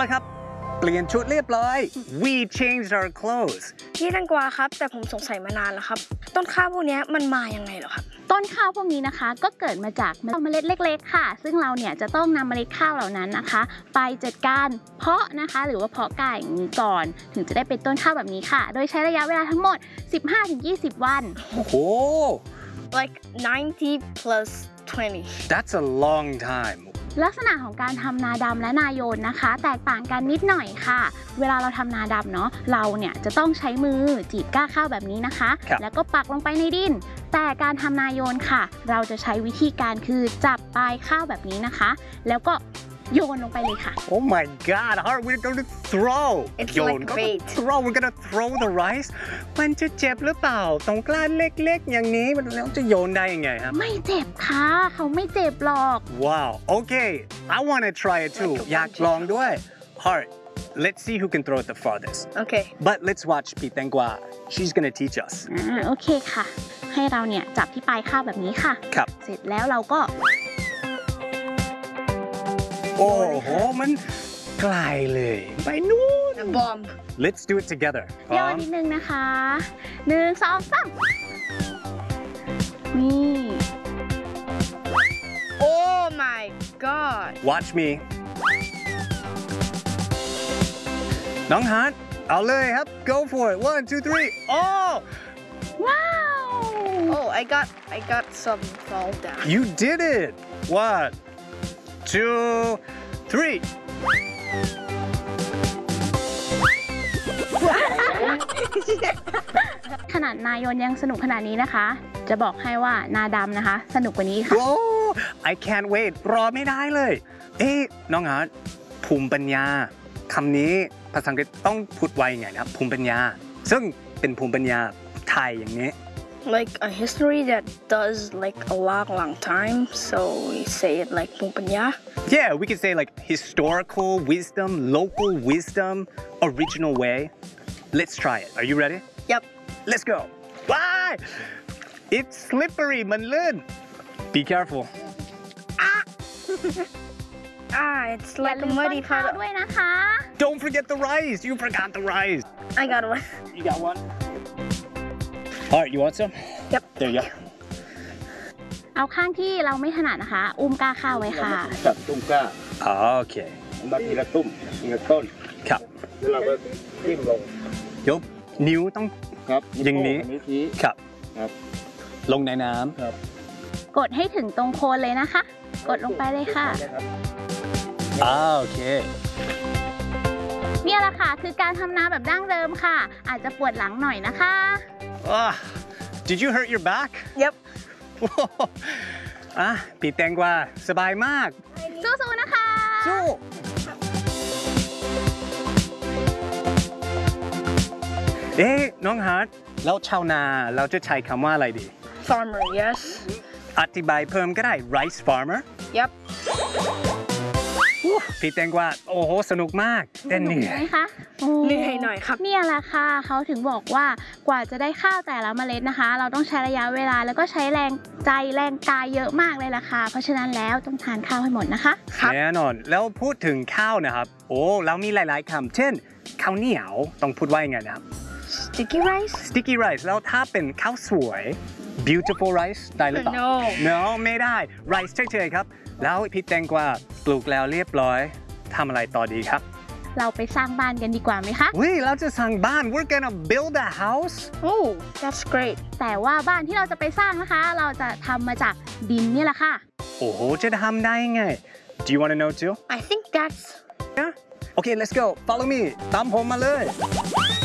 แล้วครับเปลี่ยนชุดเรียบร้อย we changed our clothes พี่แตงกวาครับแต่ผมสงสัยมานานแล้วครับต้นข้าวพวกนี้มันมายังไงเหรอครับต้นข้าวพวกนี้นะคะก็เกิดมาจากเมล็ดเล็กๆค่ะซึ่งเราเนี่ยจะต้องนำเมล็ดข้าวเหล่านั้นนะคะไปจัดการเพาะนะคะหรือว่าเพาะกายอย่างนี้ก่อนถึงจะได้เป็นต้นข้าวแบบนี้ค่ะโดยใช้ระยะเวลาทั้งหมด 15-20 วันโอ้โห like 90 plus 20 that's a long time ลักษณะของการทำนาดำและนาโยนนะคะแตกต่างกันนิดหน่อยค่ะเวลาเราทำนาดำเนาะเราเนี่ยจะต้องใช้มือจีบก้าข้าวแบบนี้นะคะแล้วก็ปักลงไปในดินแต่การทำนาโยนค่ะเราจะใช้วิธีการคือจับปลายข้าวแบบนี้นะคะแล้วก็โยนลงไปเลยค่ะ Oh my God Hart we're going to throw it's โยน like ก็ bait throw we're gonna throw the rice มันจะเจ็บหรือเปล่าตรงกล้าเล็กๆอย่างนี้มันแล้วจะโยนได้ยังไงครับไม่เจ็บค่ะเขาไม่เจ็บหรอก Wow okay I want to try it too อยากลองด้วย Hart let's see who can throw it the farthest okay but let's watch พี่แตงกวา she's gonna teach us โอเคค่ะให้เราเนี่ยจับที่ปลายข้าวแบบนี้ค่ะครับเสร็จแล้วเราก็โอ้โหมันไกลเลยไปนู่น a bomb Let's do it together ย่อนิดนึงนะคะ1 2 3นี่ oh my god Watch me น้องฮาร์ทเอาเลยครับ Go for it 1 2 3 Oh ว้าว oh I got some fall down You did it 1 2 3 ขนาดนายนยังสนุกขนาดนี้นะคะจะบอกให้ว่านาดำนะคะสนุกกว่านี้ค่ะ Oh I can't wait รอไม่ได้เลยเอ๊ะน้องฮาร์ทภูมิปัญญาคำนี้ภาษาอังกฤษต้องพูดไว้ไงนะครับภูมิปัญญาซึ่งเป็นภูมิปัญญาไทยอย่างนี้ like a history that does like a long time so we say it like ภูมิปัญญา Yeah we could say like historical wisdom local wisdom original way Let's try it Are you ready Yep Let's go Bye It's slippery มันลื่น Be careful it's like a muddy ข้าว puddle ด้วยนะคะ Don't forget the rice You forgot the rice I got one You got one Alright you want some Yep There you go เอาข้างที่เราไม่ถนัดนะคะอุ้มก้าข้าวไว้ค่ะจับตุ้มกล้าโอเคมาทีละตุ้มทีละต้นครับแล้วเราก็จิ้มลงยกนิ้วต้องครับอย่างนี้นิ้วชี้ครับครับลงในน้ครับกดให้ถึงตรงโคนเลยนะคะ กดลงไปเลยค่ะำโอเคเนี่ยแหละค่ะคือการทำนาแบบดั้งเดิมค่ะ อาจจะปวดหลังหน่อยนะคะ Did you hurt your back Yep พี่แตงกวาสบายมากสู้ๆนะคะสู้น้องฮาร์ทแล้วชาวนาเราจะใช้คำว่าอะไรดี farmer yes อธิบายเพิ่มก็ได้ rice farmer Yep พี่แตงกวาโอ้โหสนุกมากแต่เหนื่อยไหมคะเหนื่อยหน่อยครับเนี่ยแหละค่ะเขาถึงบอกว่ากว่าจะได้ข้าวแต่ละเมล็ดนะคะ เราต้องใช้ระยะเวลาแล้วก็ใช้แรงใจแรงกายเยอะมากเลยล่ะค่ะเพราะฉะนั้นแล้วต้องทานข้าวให้หมดนะคะแน่นอนแล้วพูดถึงข้าวนะครับโอ้แล้วมีหลายๆคำเช่นข้าวเหนียวต้องพูดว่ายังไงนะครับ sticky rice sticky rice แล้วถ้าเป็นข้าวสวย beautiful rice ได้หรือเปล่า No ไม่ได้ rice เฉยๆครับแล้วพี่แตงกวาปลูกแล้วเรียบร้อยทำอะไรต่อดีครับเราไปสร้างบ้านกันดีกว่าไหมคะเราจะสร้างบ้าน we're gonna build a house oh that's great แต่ว่าบ้านที่เราจะไปสร้างนะคะ เราจะทำมาจากดินนี่แหละค่ะโอ้โหจะทำได้ไง Do you want to know too I think that's Yeah Okay let's go follow me ตามผมมาเลย